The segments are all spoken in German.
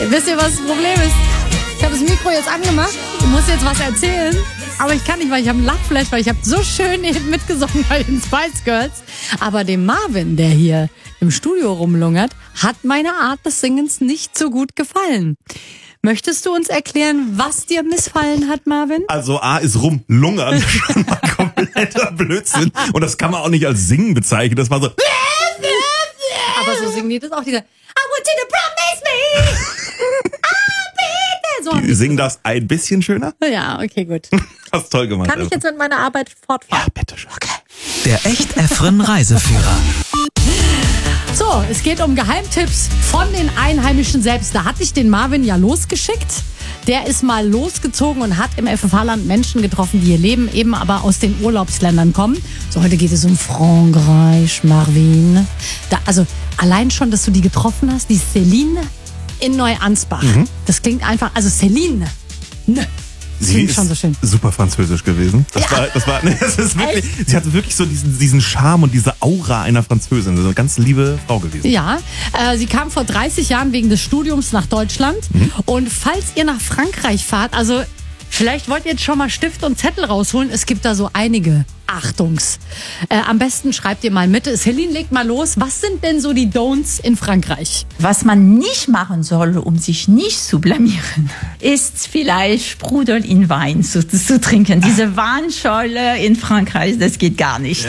Wisst ihr, was das Problem ist? Ich habe das Mikro jetzt angemacht. Ich muss jetzt was erzählen. Aber ich kann nicht, weil ich habe einen Lachflash, weil ich habe so schön eben mitgesungen bei den Spice Girls. Aber dem Marvin, der hier im Studio rumlungert, hat meine Art des Singens nicht so gut gefallen. Möchtest du uns erklären, was dir missfallen hat, Marvin? Also A ist rumlungern schon mal kompletter Blödsinn. Und das kann man auch nicht als Singen bezeichnen. Das war so... Aber so singen die das auch wieder. I want you to promise me. I'll be there. So haben Die singen das ein bisschen schöner. Ja, okay, gut. Hast toll gemacht. Kann ich jetzt mit meiner Arbeit fortfahren? Ja, bitteschön. Okay. Der Echt-Efren Reiseführer. So, es geht um Geheimtipps von den Einheimischen selbst. Da hatte ich den Marvin ja losgeschickt. Der ist mal losgezogen und hat im FFH-Land Menschen getroffen, die hier leben, eben aber aus den Urlaubsländern kommen. So, heute geht es um Frankreich, Marvin. Also allein schon, dass du die getroffen hast, die Céline in Neuansbach. Das klingt einfach, also Céline. Sie klingt ist schon so schön. super französisch gewesen. Das ist wirklich, sie hatte wirklich so diesen Charme und diese Aura einer Französin. So eine ganz liebe Frau gewesen. Ja, sie kam vor 30 Jahren wegen des Studiums nach Deutschland. Und falls ihr nach Frankreich fahrt, also vielleicht wollt ihr jetzt schon mal Stift und Zettel rausholen. Es gibt da so einige Achtungs. Am besten schreibt ihr mal mit. Céline, legt mal los. Was sind denn so die Don'ts in Frankreich? Was man nicht machen soll, um sich nicht zu blamieren, ist vielleicht Sprudel in Wein zu trinken. Diese Weinschorle in Frankreich, das geht gar nicht.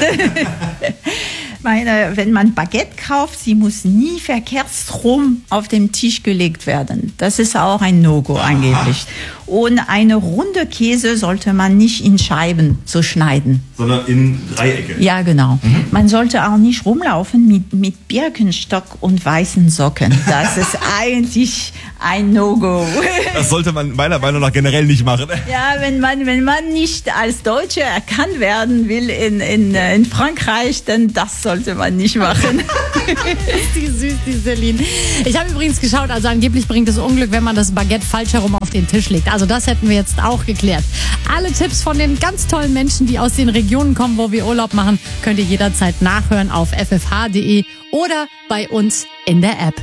Wenn man Baguette kauft, sie muss nie verkehrsrum auf den Tisch gelegt werden. Das ist auch ein No-Go angeblich. Und eine runde Käse sollte man nicht in Scheiben so schneiden. Sondern in Dreiecke. Ja, genau. Man sollte auch nicht rumlaufen mit Birkenstock und weißen Socken. Das ist eigentlich ein No-Go. Das sollte man meiner Meinung nach generell nicht machen. Ja, wenn man nicht als Deutsche erkannt werden will in Frankreich, dann das sollte man nicht machen. Ist die süß, die Céline. Ich habe übrigens geschaut, also angeblich bringt es Unglück, wenn man das Baguette falsch herum auf den Tisch legt. Also das hätten wir jetzt auch geklärt. Alle Tipps von den ganz tollen Menschen, die aus den Regionen kommen, wo wir Urlaub machen, könnt ihr jederzeit nachhören auf ffh.de oder bei uns in der App.